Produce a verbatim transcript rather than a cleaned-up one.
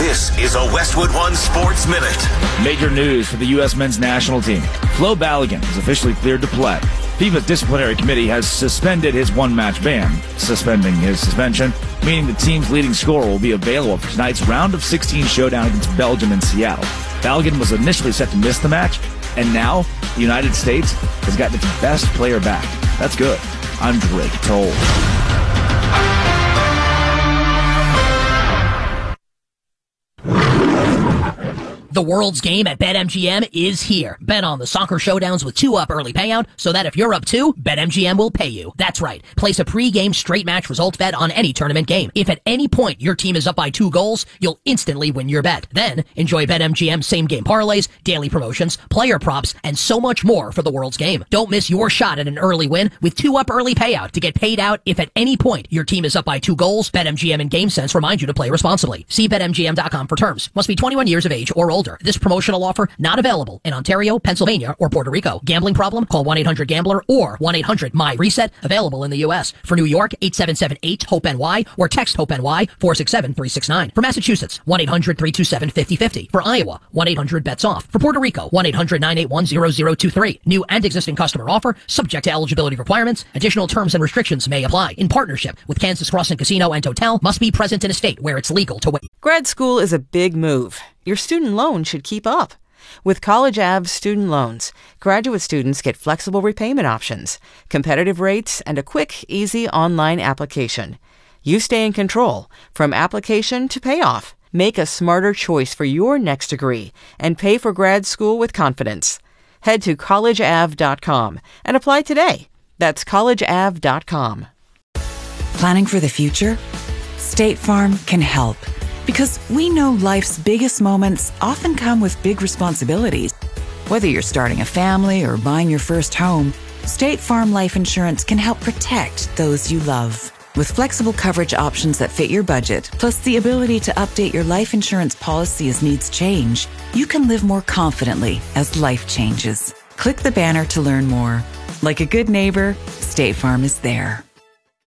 This is a Westwood One Sports Minute. Major news for the U S men's national team. Flo Balogun is officially cleared to play. FIFA's disciplinary committee has suspended his one-match ban, suspending his suspension, meaning the team's leading scorer will be available for tonight's round of sixteen showdown against Belgium in Seattle. Balogun was initially set to miss the match, and now the United States has gotten its best player back. That's good. I'm Drake Toll. The world's game at BetMGM is here. Bet on the soccer showdowns with two up early payout so that if you're up two, BetMGM will pay you. That's right. Place a pre-game straight match results bet on any tournament game. If at any point your team is up by two goals, you'll instantly win your bet. Then enjoy BetMGM same game parlays, daily promotions, player props, and so much more for the world's game. Don't miss your shot at an early win with two up early payout to get paid out if at any point your team is up by two goals. BetMGM and GameSense remind you to play responsibly. See Bet M G M dot com for terms. Must be twenty-one years of age or older. This promotional offer not available in Ontario, Pennsylvania, or Puerto Rico. Gambling problem? Call one eight hundred gambler or one eight hundred my reset. Available in the U S. For New York, eight seven seven eight hope N Y or text HOPE-NY four six seven three six nine. For Massachusetts, one eight hundred three two seven five zero five zero. For Iowa, one eight hundred bets off. For Puerto Rico, one eight hundred nine eight one zero zero two three. New and existing customer offer, subject to eligibility requirements. Additional terms and restrictions may apply. In partnership with Kansas Crossing Casino and Hotel, must be present in a state where it's legal to wait. Grad school is a big move. Your student loan should keep up. With College Ave student loans, graduate students get flexible repayment options, competitive rates, and a quick, easy online application. You stay in control from application to payoff. Make a smarter choice for your next degree and pay for grad school with confidence. Head to college ave dot com and apply today. That's college ave dot com. Planning for the future? State Farm can help. Because we know life's biggest moments often come with big responsibilities. Whether you're starting a family or buying your first home, State Farm Life Insurance can help protect those you love. With flexible coverage options that fit your budget, plus the ability to update your life insurance policy as needs change, you can live more confidently as life changes. Click the banner to learn more. Like a good neighbor, State Farm is there.